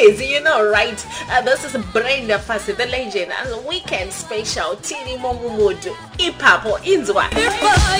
is, you know, right? This is Brenda Fassie, the legend, and weekend special. Tini Momumudu, Ipapo, Inzwa.